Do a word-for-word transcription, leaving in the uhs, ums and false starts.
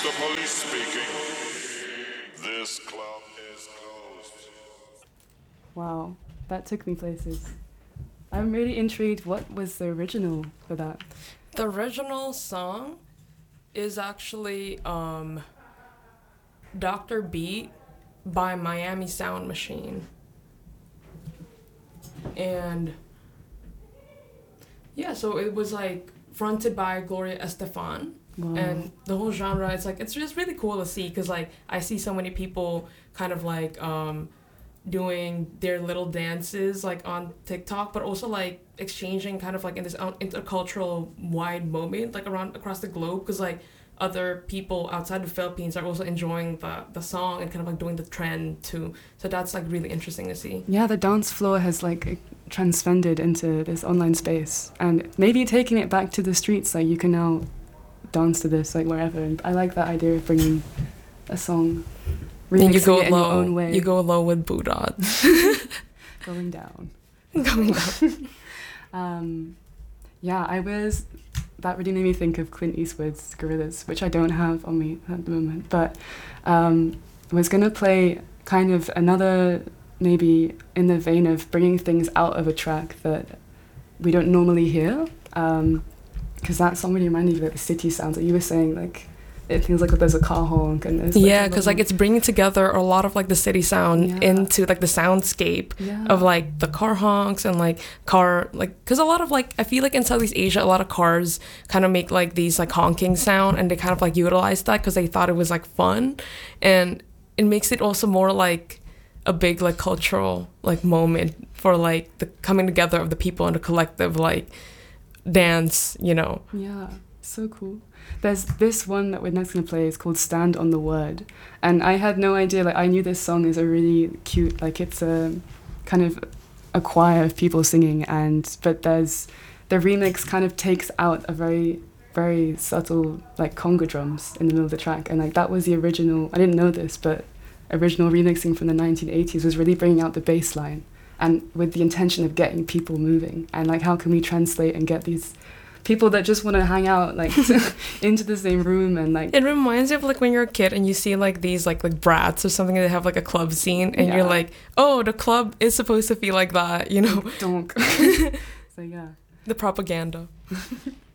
the police speaking. This club is closed. Wow, that took me places. I'm really intrigued. What was the original for that? The original song is actually um, Doctor Beat by Miami Sound Machine. And yeah, so it was like fronted by Gloria Estefan. Wow. And the whole genre, it's like, it's just really cool to see because like I see so many people kind of like um, doing their little dances like on TikTok, but also like exchanging kind of like in this intercultural wide moment like around across the globe because like other people outside the Philippines are also enjoying the, the song and kind of like doing the trend too. So that's like really interesting to see. Yeah, the dance floor has like transcended into this online space and maybe taking it back to the streets. Like you can now dance to this like wherever. And I like that idea of bringing a song, and you go it in low. your own way. You go low with Budad. Going down. Going down. um, yeah, I was. That really made me think of Clint Eastwood's Gorillaz, which I don't have on me at the moment. But um, I was gonna play kind of another, maybe in the vein of bringing things out of a track that we don't normally hear. Um, because that song really reminded me of like, the city sounds. Like you were saying, like it feels like there's a car honk and there's like, yeah, because like it's bringing together a lot of like the city sound yeah. into like the soundscape yeah. of like the car honks and like car like because a lot of like I feel like in Southeast Asia a lot of cars kind of make like these like honking sound and they kind of like utilize that because they thought it was like fun and it makes it also more like a big like cultural like moment for like the coming together of the people and the collective like dance, you know. Yeah, so cool. There's this one that we're next going to play is called Stand on the Word. And I had no idea, like I knew this song is a really cute, like it's a kind of a choir of people singing and, but there's, the remix kind of takes out a very, very subtle like conga drums in the middle of the track. And like that was the original, I didn't know this, but original remixing from the nineteen eighties was really bringing out the bass line. And with the intention of getting people moving and like how can we translate and get these people that just want to hang out like into the same room and like it reminds me of like when you're a kid and you see like these like like brats or something that have like a club scene and yeah. you're like, oh, the club is supposed to feel like that, you know. Donk. So yeah, the propaganda.